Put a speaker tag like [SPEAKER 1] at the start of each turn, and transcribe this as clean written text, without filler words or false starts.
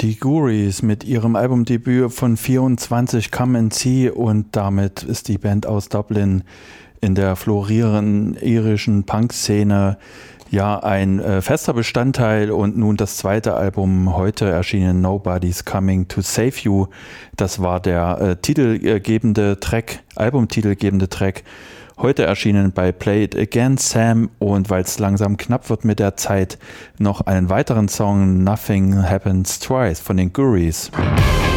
[SPEAKER 1] Die Gouries mit ihrem Albumdebüt von 24 Come and See, und damit ist die Band aus Dublin in der florierenden irischen Punk-Szene ja ein fester Bestandteil, und nun das zweite Album, heute erschienen, Nobody's Coming to Save You. Das war der albumtitelgebende Track, heute erschienen bei Play It Again, Sam, und weil es langsam knapp wird mit der Zeit, noch einen weiteren Song, Nothing Happens Twice von den Gouries.